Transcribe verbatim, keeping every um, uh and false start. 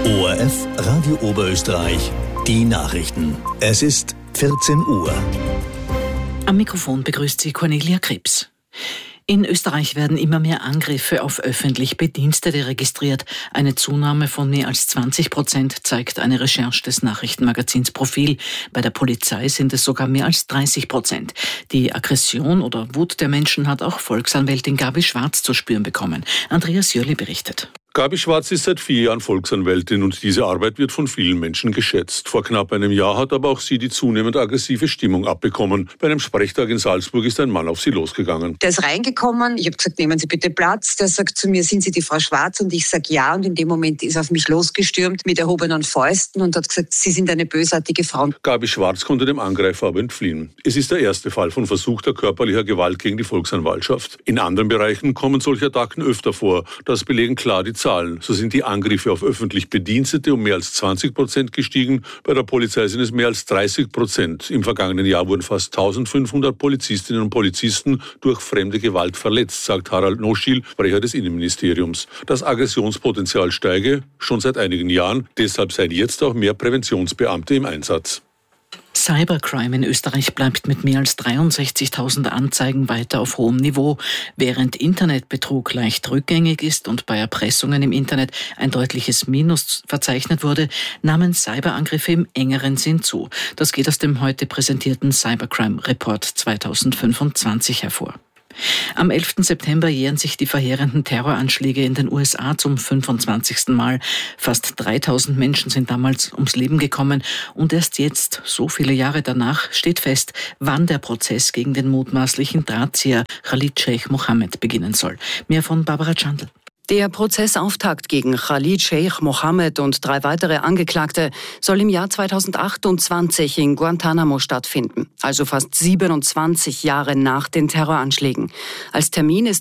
O R F Radio Oberösterreich, die Nachrichten. Es ist vierzehn Uhr. Am Mikrofon begrüßt sie Cornelia Krebs. In Österreich werden immer mehr Angriffe auf öffentlich Bedienstete registriert. Eine Zunahme von mehr als zwanzig Prozent zeigt eine Recherche des Nachrichtenmagazins Profil. Bei der Polizei sind es sogar mehr als dreißig Prozent. Die Aggression oder Wut der Menschen hat auch Volksanwältin Gabi Schwarz zu spüren bekommen. Andreas Jörli berichtet. Gabi Schwarz ist seit vier Jahren Volksanwältin und diese Arbeit wird von vielen Menschen geschätzt. Vor knapp einem Jahr hat aber auch sie die zunehmend aggressive Stimmung abbekommen. Bei einem Sprechtag in Salzburg ist ein Mann auf sie losgegangen. Der ist reingekommen, ich habe gesagt, nehmen Sie bitte Platz. Der sagt zu mir, sind Sie die Frau Schwarz? Und ich sage ja. Und in dem Moment ist er auf mich losgestürmt mit erhobenen Fäusten und hat gesagt, Sie sind eine bösartige Frau. Gabi Schwarz konnte dem Angreifer aber entfliehen. Es ist der erste Fall von versuchter körperlicher Gewalt gegen die Volksanwaltschaft. In anderen Bereichen kommen solche Attacken öfter vor. Das belegen klar die Zahlen. So sind die Angriffe auf öffentlich Bedienstete um mehr als zwanzig Prozent gestiegen. Bei der Polizei sind es mehr als dreißig Prozent. Im vergangenen Jahr wurden fast eintausendfünfhundert Polizistinnen und Polizisten durch fremde Gewalt verletzt, sagt Harald Noschil, Sprecher des Innenministeriums. Das Aggressionspotenzial steige schon seit einigen Jahren. Deshalb seien jetzt auch mehr Präventionsbeamte im Einsatz. Cybercrime in Österreich bleibt mit mehr als dreiundsechzigtausend Anzeigen weiter auf hohem Niveau. Während Internetbetrug leicht rückgängig ist und bei Erpressungen im Internet ein deutliches Minus verzeichnet wurde, nahmen Cyberangriffe im engeren Sinn zu. Das geht aus dem heute präsentierten Cybercrime Report zweitausendfünfundzwanzig hervor. Am elften September jähren sich die verheerenden Terroranschläge in den U S A zum fünfundzwanzigsten Mal. Fast dreitausend Menschen sind damals ums Leben gekommen und erst jetzt, so viele Jahre danach, steht fest, wann der Prozess gegen den mutmaßlichen Drahtzieher Khalid Sheikh Mohammed beginnen soll. Mehr von Barbara Chandl. Der Prozessauftakt gegen Khalid Sheikh Mohammed und drei weitere Angeklagte soll im Jahr zweitausendachtundzwanzig in Guantanamo stattfinden, also fast siebenundzwanzig Jahre nach den Terroranschlägen. Als Termin ist